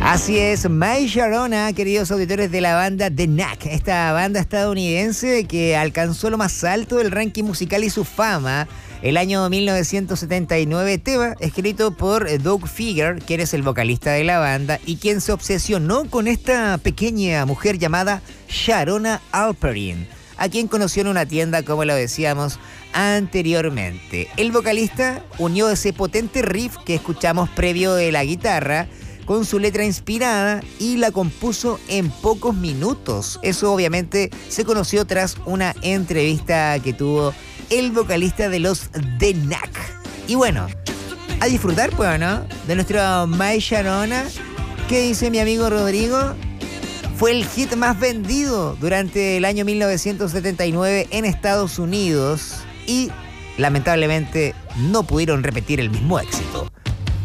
Así es, My Sharona, queridos auditores de la banda The Knack, esta banda estadounidense que alcanzó lo más alto del ranking musical y su fama el año 1979, tema escrito por Doug Figger, quien es el vocalista de la banda y quien se obsesionó con esta pequeña mujer llamada Sharona Alperin, a quien conoció en una tienda, como lo decíamos anteriormente. El vocalista unió ese potente riff que escuchamos previo de la guitarra con su letra inspirada y la compuso en pocos minutos. Eso obviamente se conoció tras una entrevista que tuvo el vocalista de los The Knack. Y bueno, a disfrutar, pues, ¿no? De nuestro My Sharona. ¿Qué dice mi amigo Rodrigo? Fue el hit más vendido durante el año 1979 en Estados Unidos y lamentablemente no pudieron repetir el mismo éxito.